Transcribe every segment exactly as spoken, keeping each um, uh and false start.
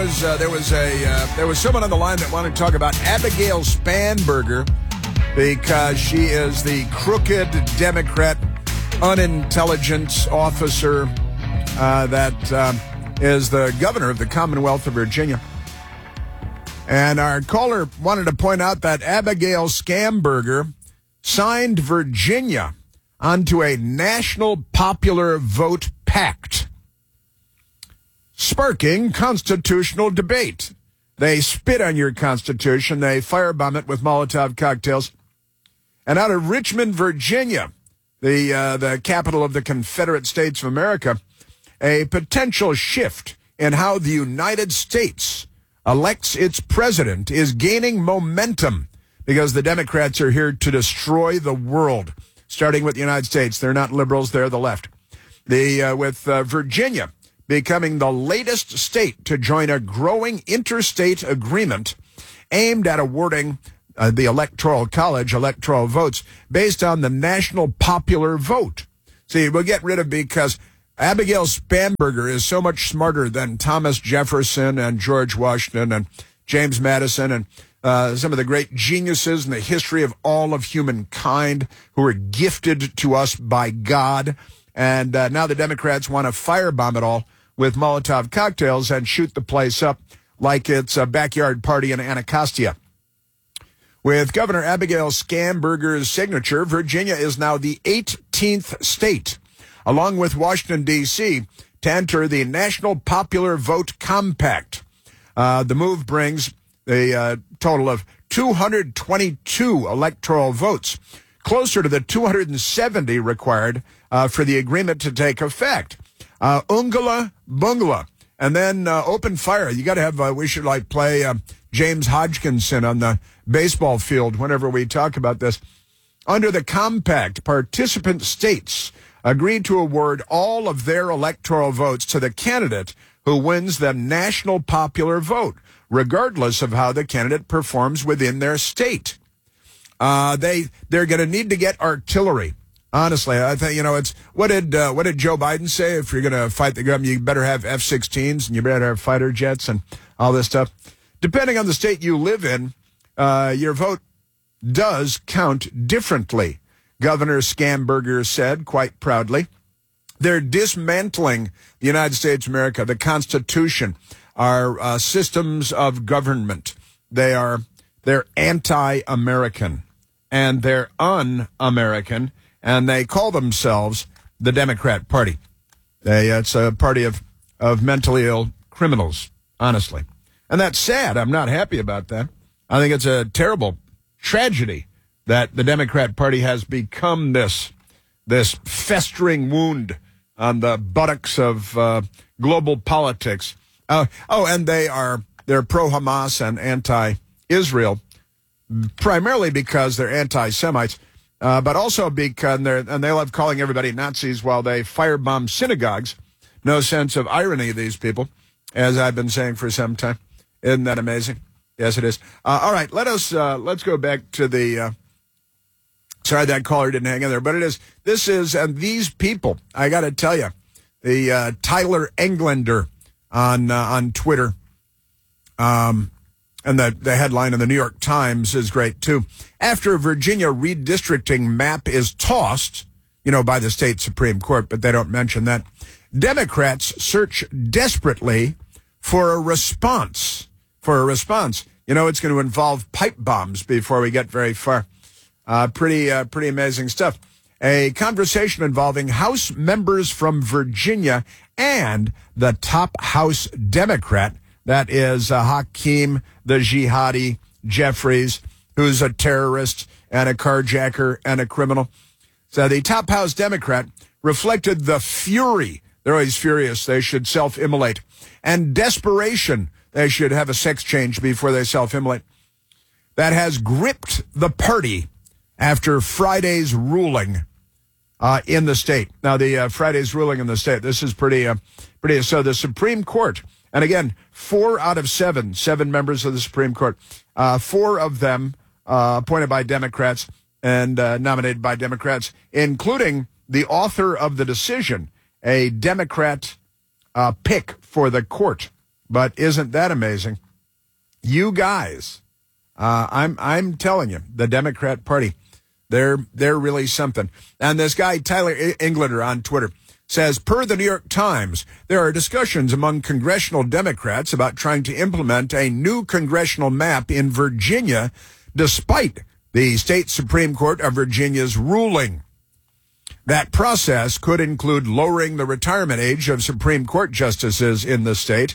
was uh, there was a uh, there was someone on the line that wanted to talk about Abigail Spanberger because she is the crooked Democrat unintelligence officer uh, that uh, is the governor of the Commonwealth of Virginia. And our caller wanted to point out that Abigail Spanberger signed Virginia onto a national popular vote pact, sparking constitutional debate. They spit on your Constitution. They firebomb it with Molotov cocktails. And out of Richmond, Virginia, the uh, the capital of the Confederate States of America, a potential shift in how the United States elects its president is gaining momentum because the Democrats are here to destroy the world, starting with the United States. They're not liberals, they're the left. The uh, with uh, Virginia becoming the latest state to join a growing interstate agreement aimed at awarding uh, the Electoral College electoral votes based on the national popular vote. See, we'll get rid of because Abigail Spanberger is so much smarter than Thomas Jefferson and George Washington and James Madison and uh, some of the great geniuses in the history of all of humankind who were gifted to us by God. And uh, now the Democrats want to firebomb it all with Molotov cocktails and shoot the place up like it's a backyard party in Anacostia. With Governor Abigail Spanberger's signature, Virginia is now the eighteenth state, along with Washington, D C, to enter the National Popular Vote Compact. Uh, the move brings a uh, total of two hundred twenty-two electoral votes, closer to the two hundred seventy required uh, for the agreement to take effect. Uh, Ungala Bungala, and then uh, open fire. You got to have, uh, we should like play uh, James Hodgkinson on the baseball field whenever we talk about this. Under the compact, participant states agreed to award all of their electoral votes to the candidate who wins the national popular vote, regardless of how the candidate performs within their state. Uh, they, they're going to need to get artillery. Honestly, I think, you know, it's, what did, uh, what did Joe Biden say? If you're going to fight the government, you better have F sixteens and you better have fighter jets and all this stuff. Depending on the state you live in, uh, your vote does count differently. Governor Spanberger said quite proudly, they're dismantling the United States of America, the Constitution, our uh, systems of government. They are, they're anti-American and they're un-American, and they call themselves the Democrat Party. They, it's a party of, of mentally ill criminals, honestly. And that's sad. I'm not happy about that. I think it's a terrible tragedy that the Democrat Party has become this this festering wound on the buttocks of uh, global politics. Uh, oh, and they are they're pro-Hamas and anti-Israel, primarily because they're anti-Semites, uh, but also because they're and they love calling everybody Nazis while they firebomb synagogues. No sense of irony, these people, as I've been saying for some time. Isn't that amazing? Yes, it is. Uh, all right, let us uh, let's go back to the. Uh, sorry, that caller didn't hang in there, but it is. This is and these people. I got to tell you, the uh, Tyler Englander on uh, on Twitter, um, and the the headline in the New York Times is great too. After a Virginia redistricting map is tossed, you know, by the state Supreme Court, but they don't mention that. Democrats search desperately for a response. For a response. You know, it's going to involve pipe bombs before we get very far. Uh, pretty, uh, pretty amazing stuff. A conversation involving House members from Virginia and the top House Democrat, that is uh, Hakeem the Jihadi Jeffries, who's a terrorist and a carjacker and a criminal. So the top House Democrat reflected the fury. They're always furious. They should self-immolate. And desperation. They should have a sex change before they self-immolate. That has gripped the party after Friday's ruling uh, in the state. Now, the uh, Friday's ruling in the state, this is pretty, uh, pretty. So the Supreme Court, and again, four out of seven, seven members of the Supreme Court, uh, four of them uh, appointed by Democrats and uh, nominated by Democrats, including the author of the decision, a Democrat uh, pick for the court. But isn't that amazing? You guys, uh, I'm I'm telling you, the Democrat Party, they're they're really something. And this guy Tyler Englander on Twitter says, per the New York Times, there are discussions among congressional Democrats about trying to implement a new congressional map in Virginia, despite the state Supreme Court of Virginia's ruling. That process could include lowering the retirement age of Supreme Court justices in the state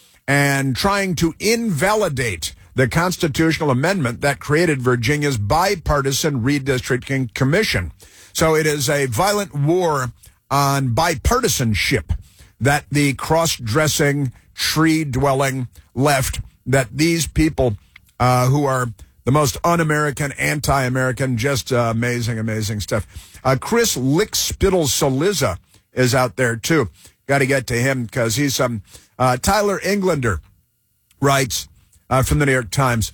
and trying to invalidate the constitutional amendment that created Virginia's bipartisan redistricting commission. So it is a violent war on bipartisanship that the cross-dressing, tree-dwelling left, that these people uh, who are the most un-American, anti-American, just uh, amazing, amazing stuff. Uh, Chris Lickspittle-Soliza is out there, too. Got to get to him because he's some... Uh, Tyler Englander writes uh, from the New York Times,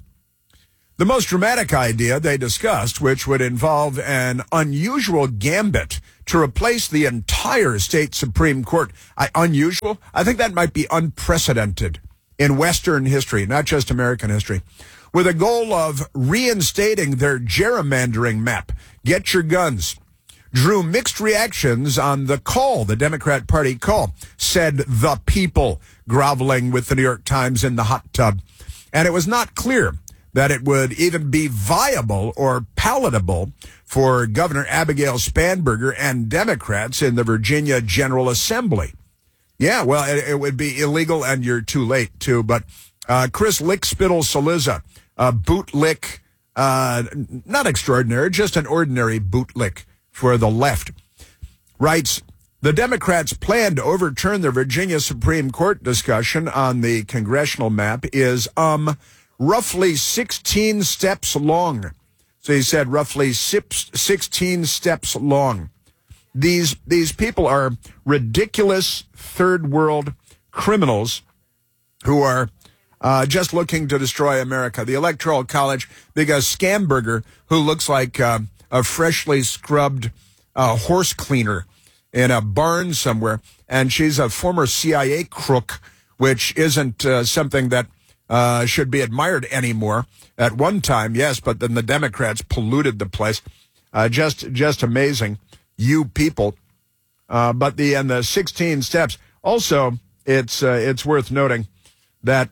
the most dramatic idea they discussed, which would involve an unusual gambit to replace the entire state Supreme Court. I, unusual? I think that might be unprecedented in Western history, not just American history, with a goal of reinstating their gerrymandering map. Get your guns. Drew mixed reactions on the call, the Democrat Party call, said the people, groveling with the New York Times in the hot tub. And it was not clear that it would even be viable or palatable for Governor Abigail Spanberger and Democrats in the Virginia General Assembly. Yeah, well, it, it would be illegal, and you're too late, too. But uh, Chris Lickspittle-Soliza, a bootlick, uh, not extraordinary, just an ordinary bootlick for the left, writes, the Democrats' plan to overturn the Virginia Supreme Court discussion on the congressional map is um roughly sixteen steps long. So he said roughly sixteen steps long. These these people are ridiculous third world criminals who are uh, just looking to destroy America. The Electoral College, because Scamberger, who looks like uh, a freshly scrubbed uh, horse cleaner in a barn somewhere, and she's a former C I A crook, which isn't uh, something that uh, should be admired anymore. At one time, yes, but then the Democrats polluted the place. Uh, just just amazing, you people. Uh, but the and the sixteen steps. Also, it's uh, it's worth noting that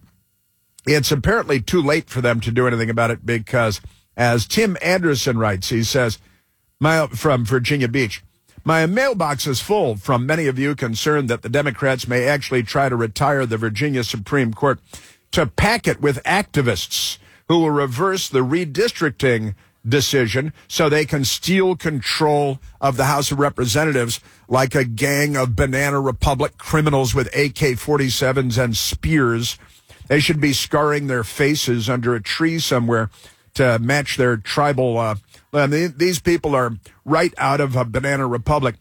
it's apparently too late for them to do anything about it because, as Tim Anderson writes, he says, my, from Virginia Beach, my mailbox is full from many of you concerned that the Democrats may actually try to retire the Virginia Supreme Court to pack it with activists who will reverse the redistricting decision so they can steal control of the House of Representatives like a gang of Banana Republic criminals with A K forty-sevens and spears. They should be scarring their faces under a tree somewhere to match their tribal... Uh, these people are right out of a Banana Republic.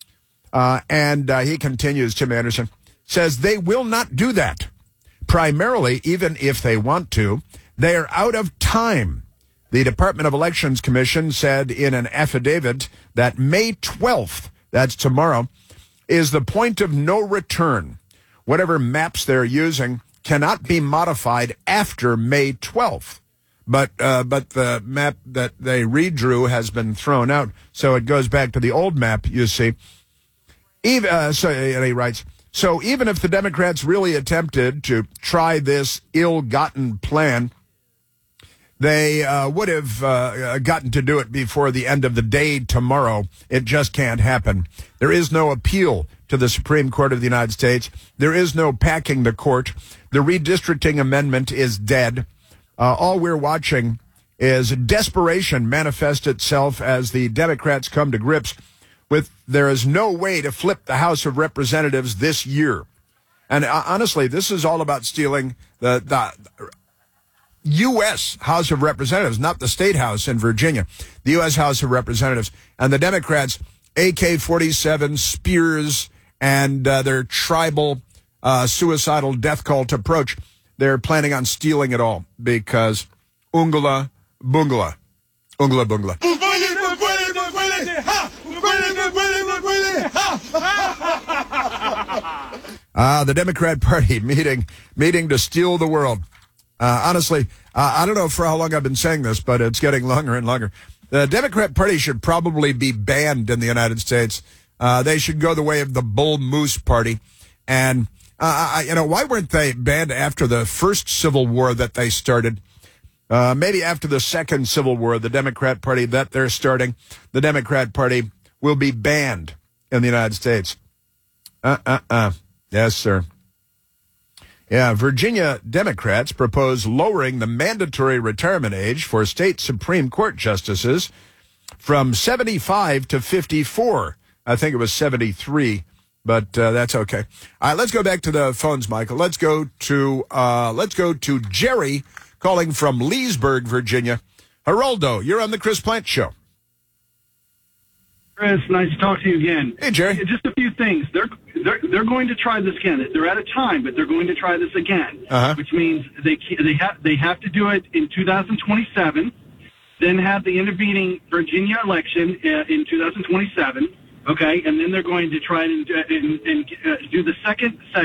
Uh, and uh, he continues, Tim Anderson, says they will not do that. Primarily, even if they want to, they are out of time. The Department of Elections Commission said in an affidavit that May twelfth, that's tomorrow, is the point of no return. Whatever maps they're using cannot be modified after May twelfth. But uh, but the map that they redrew has been thrown out, so it goes back to the old map, you see. Even, uh, so he writes, so even if the Democrats really attempted to try this ill-gotten plan, they uh, would have uh, gotten to do it before the end of the day tomorrow. It just can't happen. There is no appeal to the Supreme Court of the United States. There is no packing the court. The redistricting amendment is dead. Uh, all we're watching is desperation manifest itself as the Democrats come to grips with there is no way to flip the House of Representatives this year. And uh, honestly, this is all about stealing the, the U S House of Representatives, not the state house in Virginia, the U S House of Representatives. And the Democrats, A K forty-seven, spears, and uh, their tribal uh, suicidal death cult approach, they're planning on stealing it all because ungala bungala. Ungala bungala. Uh, the Democrat Party meeting meeting to steal the world. Uh, honestly, uh, I don't know for how long I've been saying this, but it's getting longer and longer. The Democrat Party should probably be banned in the United States. Uh, they should go the way of the Bull Moose Party. And, uh, I, you know, why weren't they banned after the first Civil War that they started? Uh, maybe after the second Civil War, the Democrat Party that they're starting, the Democrat Party will be banned in the United States. Uh-uh-uh. Yes, sir. Yeah, Virginia Democrats propose lowering the mandatory retirement age for state Supreme Court justices from seventy-five to fifty-four. I think it was seventy-three, but uh, that's okay. All right, let's go back to the phones, Michael. Let's go to uh, let's go to Jerry calling from Leesburg, Virginia. Geraldo, you're on the Chris Plante Show. Chris, nice to talk to you again. Hey, Jerry. Just a few things. They're they're they're going to try this again. They're out of time, but they're going to try this again, uh-huh. which means they they have they have to do it in two thousand twenty-seven, then have the intervening Virginia election in two thousand twenty-seven. Okay, and then they're going to try and and, and uh, do the second.